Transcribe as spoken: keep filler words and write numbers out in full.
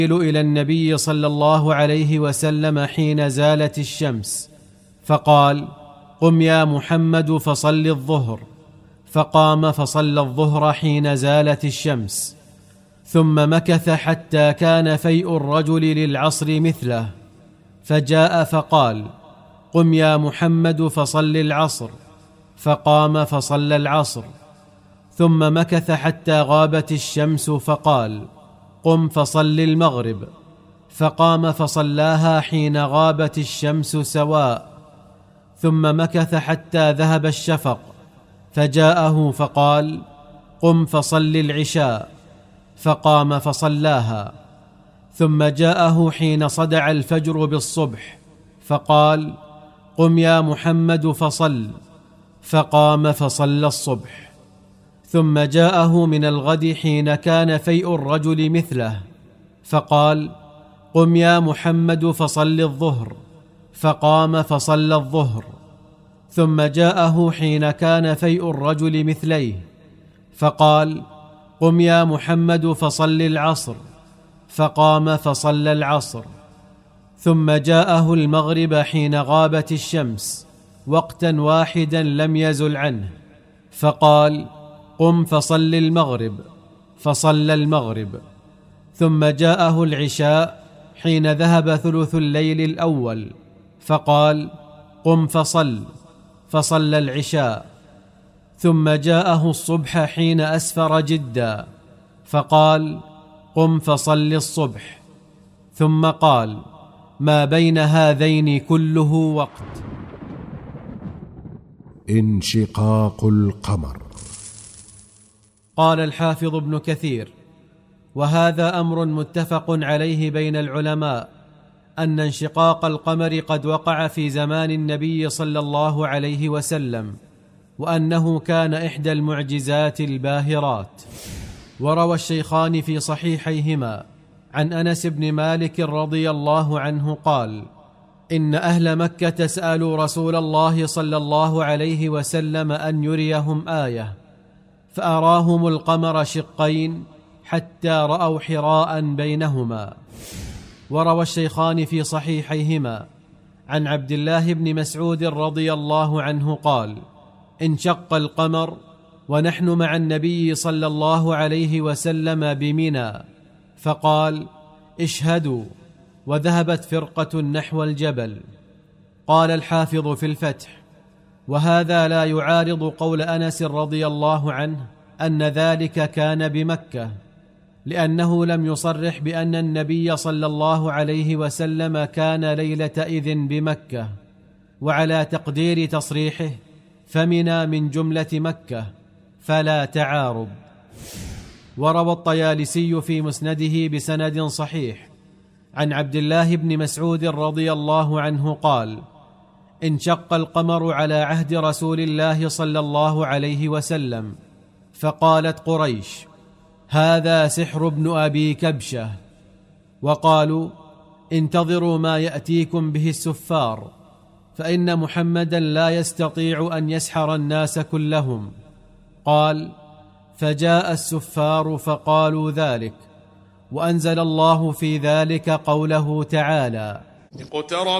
إلى النبي صلى الله عليه وسلم حين زالت الشمس فقال: قم يا محمد فصل الظهر، فقام فصلى الظهر حين زالت الشمس. ثم مكث حتى كان فيء الرجل للعصر مثله، فجاء فقال: قم يا محمد فصل العصر، فقام فصلى العصر. ثم مكث حتى غابت الشمس فقال: قم فصل المغرب، فقام فصلاها حين غابت الشمس سواء. ثم مكث حتى ذهب الشفق، فجاءه فقال: قم فصل العشاء، فقام فصلاها. ثم جاءه حين صدع الفجر بالصبح فقال: قم يا محمد فصل، فقام فصلى الصبح. ثم جاءه من الغد حين كان فيء الرجل مثله فقال: قم يا محمد فصل الظهر، فقام فصلى الظهر. ثم جاءه حين كان فيء الرجل مثليه فقال: قم يا محمد فصل العصر، فقام فصلى العصر. ثم جاءه المغرب حين غابت الشمس وقتا واحدا لم يزل عنه فقال: قم فصل المغرب، فصلى المغرب. ثم جاءه العشاء حين ذهب ثلث الليل الأول فقال: قم فصل، فصلى العشاء. ثم جاءه الصبح حين أسفر جدا فقال: قم فصل الصبح. ثم قال: ما بين هذين كله وقت. انشقاق القمر. قال الحافظ ابن كثير: وهذا أمر متفق عليه بين العلماء، أن انشقاق القمر قد وقع في زمان النبي صلى الله عليه وسلم، وأنه كان إحدى المعجزات الباهرات. وروى الشيخان في صحيحيهما عن أنس بن مالك رضي الله عنه قال: إن أهل مكة سألوا رسول الله صلى الله عليه وسلم أن يريهم آية، فأراهم القمر شقين حتى رأوا حراء بينهما. وروى الشيخان في صحيحيهما عن عبد الله بن مسعود رضي الله عنه قال: انشق القمر ونحن مع النبي صلى الله عليه وسلم بمنى، فقال: اشهدوا، وذهبت فرقة نحو الجبل. قال الحافظ في الفتح: وهذا لا يعارض قول أنس رضي الله عنه أن ذلك كان بمكة، لأنه لم يصرح بأن النبي صلى الله عليه وسلم كان ليلة إذن بمكة، وعلى تقدير تصريحه فمنى من جملة مكة، فلا تعارض. وروى الطيالسي في مسنده بسند صحيح عن عبد الله بن مسعود رضي الله عنه قال: انشق القمر على عهد رسول الله صلى الله عليه وسلم، فقالت قريش: هذا سحر ابن أبي كبشة. وقالوا: انتظروا ما يأتيكم به السفار، فإن محمدا لا يستطيع أن يسحر الناس كلهم. قال: فجاء السفار فقالوا ذلك، وأنزل الله في ذلك قوله تعالى: اقترب